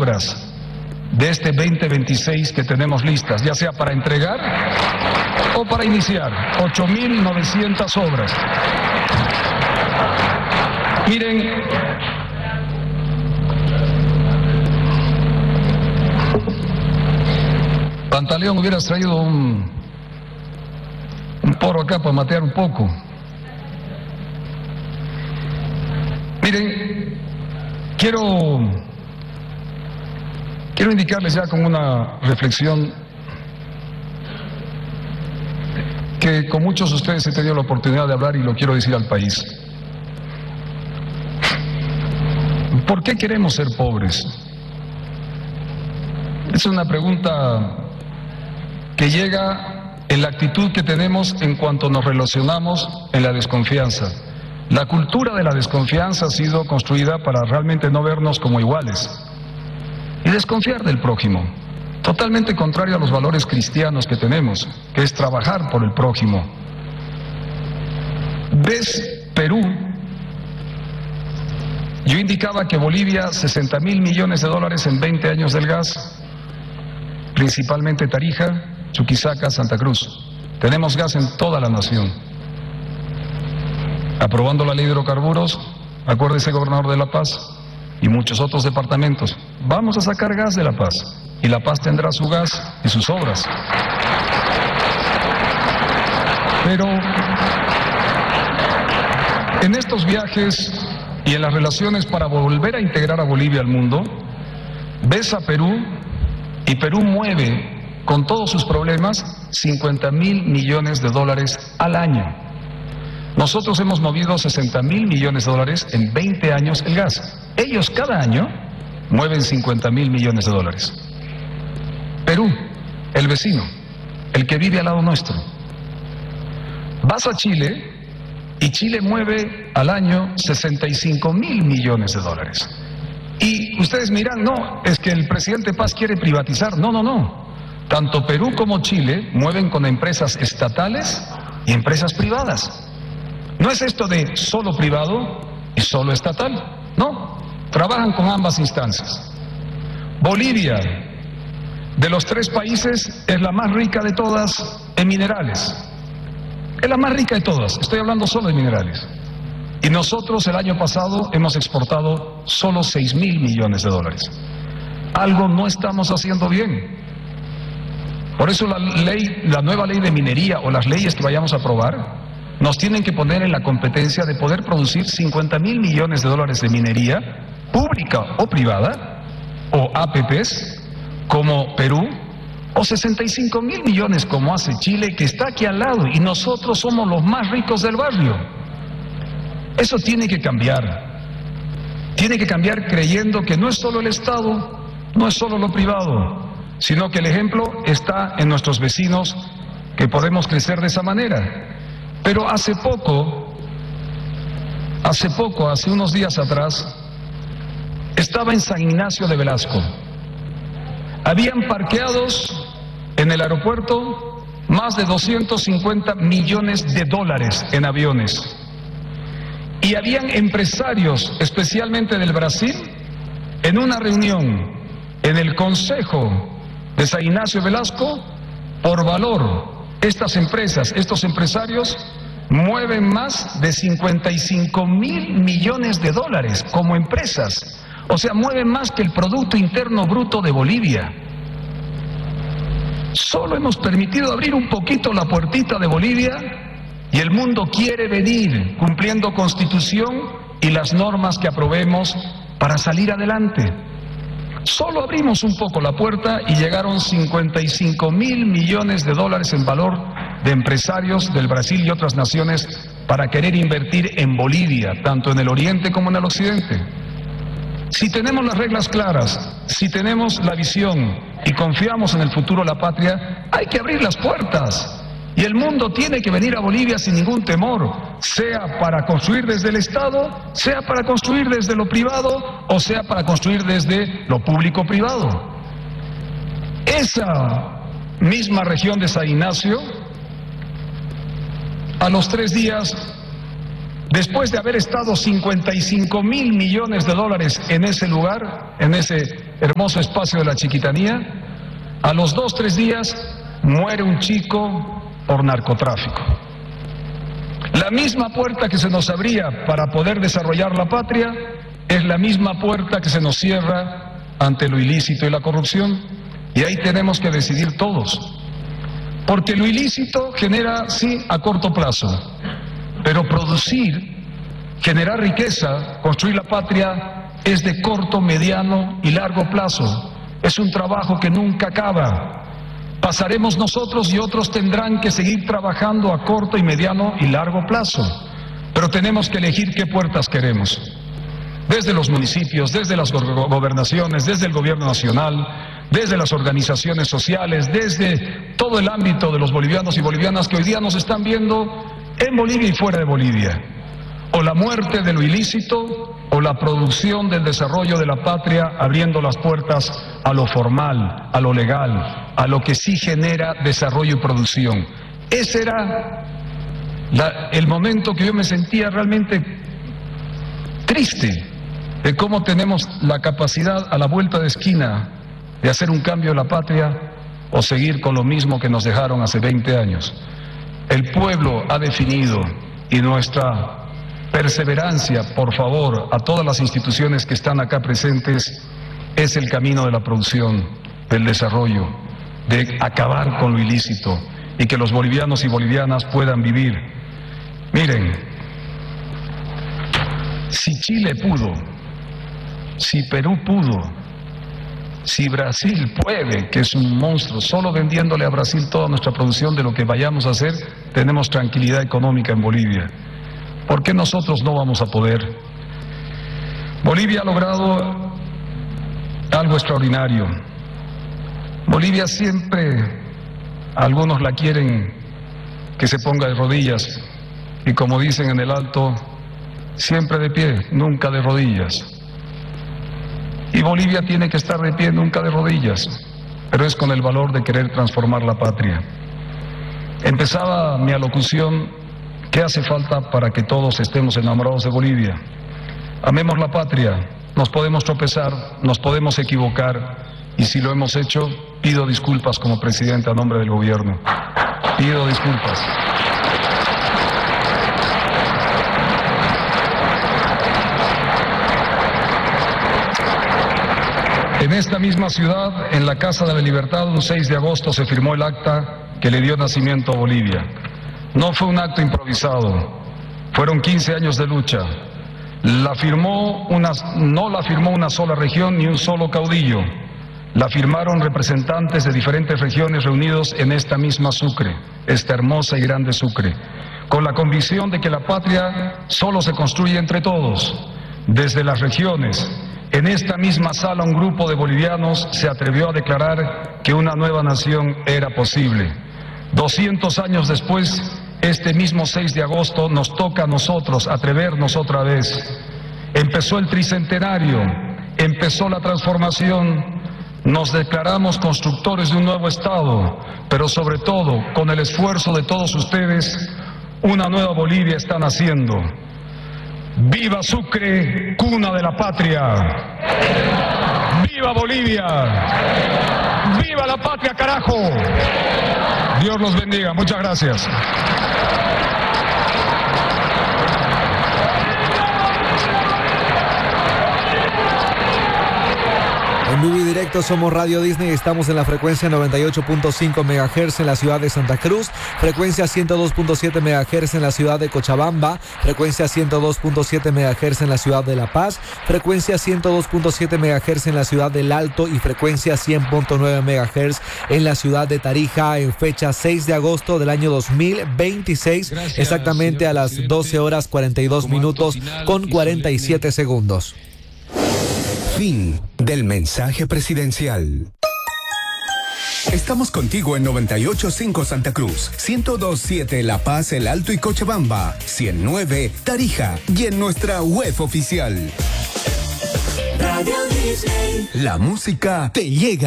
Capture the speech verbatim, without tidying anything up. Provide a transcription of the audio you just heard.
obras de este veinte veintiséis que tenemos listas, ya sea para entregar o para iniciar, ocho mil novecientas obras. Miren, Pantaleón, hubieras traído un, un porro acá para matear un poco. Miren, quiero, quiero indicarles ya con una reflexión que con muchos de ustedes he tenido la oportunidad de hablar y lo quiero decir al país. ¿Por qué queremos ser pobres? Es una pregunta que llega en la actitud que tenemos en cuanto nos relacionamos en la desconfianza. La cultura de la desconfianza ha sido construida para realmente no vernos como iguales y desconfiar del prójimo, totalmente contrario a los valores cristianos que tenemos, que es trabajar por el prójimo. ¿Ves Perú? Yo indicaba que Bolivia, sesenta mil millones de dólares en veinte años del gas, principalmente Tarija, Chuquisaca, Santa Cruz. Tenemos gas en toda la nación. Aprobando la ley de hidrocarburos, acuérdese, gobernador de La Paz, y muchos otros departamentos. Vamos a sacar gas de La Paz, y La Paz tendrá su gas y sus obras. Pero en estos viajes y en las relaciones para volver a integrar a Bolivia al mundo, ves a Perú, y Perú mueve, con todos sus problemas, cincuenta mil millones de dólares al año. Nosotros hemos movido sesenta mil millones de dólares en veinte años el gas. Ellos cada año mueven cincuenta mil millones de dólares. Perú, el vecino, el que vive al lado nuestro. Vas a Chile y Chile mueve al año sesenta y cinco mil millones de dólares. Y ustedes miran, no, es que el presidente Paz quiere privatizar. No, no, no. Tanto Perú como Chile mueven con empresas estatales y empresas privadas. No es esto de solo privado y solo estatal, no, trabajan con ambas instancias. Bolivia, de los tres países, es la más rica de todas en minerales. Es la más rica de todas, estoy hablando solo de minerales. Y nosotros el año pasado hemos exportado solo seis mil millones de dólares. Algo no estamos haciendo bien. Por eso la ley, la nueva ley de minería o las leyes que vayamos a aprobar nos tienen que poner en la competencia de poder producir cincuenta mil millones de dólares de minería, pública o privada, o A P Pes, como Perú, o sesenta y cinco mil millones como hace Chile, que está aquí al lado, y nosotros somos los más ricos del barrio. Eso tiene que cambiar. Tiene que cambiar creyendo que no es solo el Estado, no es solo lo privado, sino que el ejemplo está en nuestros vecinos, que podemos crecer de esa manera. Pero hace poco, hace poco, hace unos días atrás, estaba en San Ignacio de Velasco. Habían parqueados en el aeropuerto más de doscientos cincuenta millones de dólares en aviones. Y habían empresarios, especialmente del Brasil, en una reunión en el Consejo de San Ignacio de Velasco, por valor. Estas empresas, estos empresarios mueven más de cincuenta y cinco mil millones de dólares como empresas. O sea, mueven más que el Producto Interno Bruto de Bolivia. Solo hemos permitido abrir un poquito la puertita de Bolivia y el mundo quiere venir cumpliendo Constitución y las normas que aprobemos para salir adelante. Solo abrimos un poco la puerta y llegaron cincuenta y cinco mil millones de dólares en valor de empresarios del Brasil y otras naciones para querer invertir en Bolivia, tanto en el oriente como en el occidente. Si tenemos las reglas claras, si tenemos la visión y confiamos en el futuro de la patria, hay que abrir las puertas. Y el mundo tiene que venir a Bolivia sin ningún temor, sea para construir desde el Estado, sea para construir desde lo privado o sea para construir desde lo público-privado. Esa misma región de San Ignacio, a los tres días después de haber estado cincuenta y cinco mil millones de dólares en ese lugar, en ese hermoso espacio de la Chiquitanía, a los dos, tres días muere un chico por narcotráfico. La misma puerta que se nos abría para poder desarrollar la patria es la misma puerta que se nos cierra ante lo ilícito y la corrupción, y ahí tenemos que decidir todos. Porque lo ilícito genera, sí, a corto plazo, pero producir, generar riqueza, construir la patria es de corto, mediano y largo plazo. Es un trabajo que nunca acaba. Pasaremos nosotros y otros tendrán que seguir trabajando a corto y mediano y largo plazo, pero tenemos que elegir qué puertas queremos. Desde los municipios, desde las gobernaciones, desde el gobierno nacional, desde las organizaciones sociales, desde todo el ámbito de los bolivianos y bolivianas que hoy día nos están viendo en Bolivia y fuera de Bolivia. O la muerte de lo ilícito o la producción del desarrollo de la patria, abriendo las puertas a lo formal, a lo legal, a lo que sí genera desarrollo y producción. Ese era la, el momento que yo me sentía realmente triste de cómo tenemos la capacidad a la vuelta de esquina de hacer un cambio en la patria o seguir con lo mismo que nos dejaron hace veinte años. El pueblo ha definido, y nuestra perseverancia, por favor, a todas las instituciones que están acá presentes, es el camino de la producción, del desarrollo, de acabar con lo ilícito y que los bolivianos y bolivianas puedan vivir. Miren, si Chile pudo, si Perú pudo, si Brasil puede, que es un monstruo, solo vendiéndole a Brasil toda nuestra producción de lo que vayamos a hacer, tenemos tranquilidad económica en Bolivia. ¿Por qué nosotros no vamos a poder? Bolivia ha logrado algo extraordinario. Bolivia siempre, algunos la quieren que se ponga de rodillas, y como dicen en el Alto, siempre de pie, nunca de rodillas. Y Bolivia tiene que estar de pie, nunca de rodillas, pero es con el valor de querer transformar la patria. Empezaba mi alocución: ¿qué hace falta para que todos estemos enamorados de Bolivia? Amemos la patria. Nos podemos tropezar, nos podemos equivocar, y si lo hemos hecho, pido disculpas como presidente a nombre del gobierno. Pido disculpas. En esta misma ciudad, en la Casa de la Libertad, un seis de agosto se firmó el acta que le dio nacimiento a Bolivia. No fue un acto improvisado, fueron quince años de lucha. La firmó una, no la firmó una sola región ni un solo caudillo. La firmaron representantes de diferentes regiones reunidos en esta misma Sucre, esta hermosa y grande Sucre, con la convicción de que la patria solo se construye entre todos, desde las regiones. En esta misma sala un grupo de bolivianos se atrevió a declarar que una nueva nación era posible. doscientos años después, este mismo seis de agosto, nos toca a nosotros atrevernos otra vez. Empezó el tricentenario, empezó la transformación, nos declaramos constructores de un nuevo Estado, pero sobre todo, con el esfuerzo de todos ustedes, una nueva Bolivia está naciendo. ¡Viva Sucre, cuna de la patria! ¡Viva Bolivia! ¡Viva la patria, carajo! Dios los bendiga. Muchas gracias. En vivo y directo somos Radio Disney, estamos en la frecuencia noventa y ocho punto cinco megahertz en la ciudad de Santa Cruz, frecuencia ciento dos punto siete megahertz en la ciudad de Cochabamba, frecuencia ciento dos punto siete megahertz en la ciudad de La Paz, frecuencia ciento dos punto siete megahertz en la ciudad del Alto y frecuencia cien punto nueve megahertz en la ciudad de Tarija, en fecha seis de agosto del año dos mil veintiséis, gracias, exactamente a las doce horas cuarenta y dos minutos con cuarenta y siete segundos. Fin del mensaje presidencial. Estamos contigo en noventa y ocho punto cinco Santa Cruz, ciento dos punto siete La Paz, El Alto y Cochabamba, ciento nueve Tarija y en nuestra web oficial. Radio Disney. La música te llega.